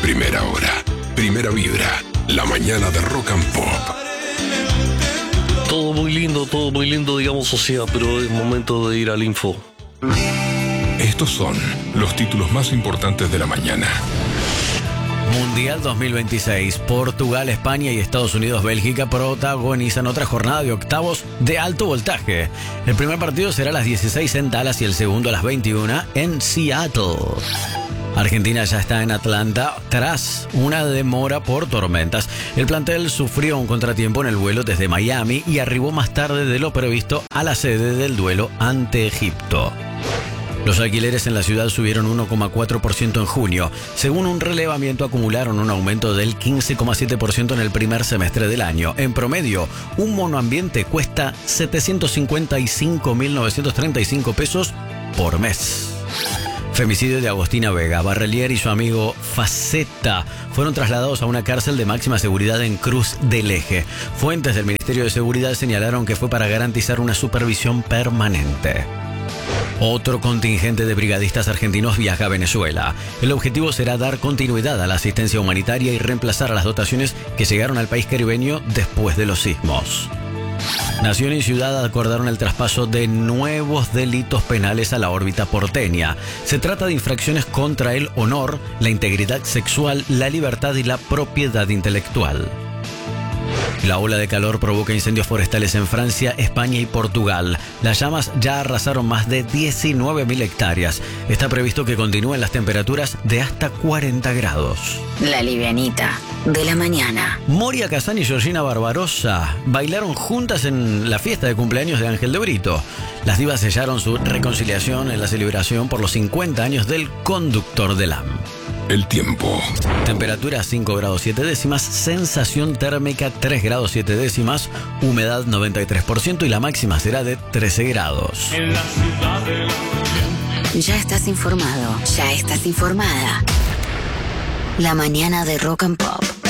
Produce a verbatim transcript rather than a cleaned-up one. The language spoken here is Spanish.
Primera hora, primera vibra, la mañana de Rock and Pop. Todo muy lindo, todo muy lindo, digamos, o sea, pero es momento de ir al info. Estos son los títulos más importantes de la mañana. Mundial dos mil veintiséis. Portugal, España y Estados Unidos, Bélgica protagonizan otra jornada de octavos de alto voltaje. El primer partido será a las dieciséis en Dallas y el segundo a las veintiuna en Seattle. Argentina ya está en Atlanta tras una demora por tormentas. El plantel sufrió un contratiempo en el vuelo desde Miami y arribó más tarde de lo previsto a la sede del duelo ante Egipto. Los alquileres en la ciudad subieron uno coma cuatro por ciento en junio. Según un relevamiento, acumularon un aumento del quince coma siete por ciento en el primer semestre del año. En promedio, un monoambiente cuesta setecientos cincuenta y cinco mil novecientos treinta y cinco pesos por mes. Femicidio de Agostina Vega. Barrelier y su amigo Faceta fueron trasladados a una cárcel de máxima seguridad en Cruz del Eje. Fuentes del Ministerio de Seguridad señalaron que fue para garantizar una supervisión permanente. Otro contingente de brigadistas argentinos viaja a Venezuela. El objetivo será dar continuidad a la asistencia humanitaria y reemplazar a las dotaciones que llegaron al país caribeño después de los sismos. Nación y Ciudad acordaron el traspaso de nuevos delitos penales a la órbita porteña. Se trata de infracciones contra el honor, la integridad sexual, la libertad y la propiedad intelectual. La ola de calor provoca incendios forestales en Francia, España y Portugal. Las llamas ya arrasaron más de diecinueve mil hectáreas. Está previsto que continúen las temperaturas de hasta cuarenta grados. La livianita de la mañana. Moria Kazan y Georgina Barbarossa bailaron juntas en la fiesta de cumpleaños de Ángel de Brito. Las divas sellaron su reconciliación en la celebración por los cincuenta años del conductor del A M. El tiempo. Temperatura cinco grados siete décimas, sensación térmica tres grados siete décimas, humedad noventa y tres por ciento y la máxima será de trece grados. Ya estás informado, ya estás informada. La mañana de Rock and Pop.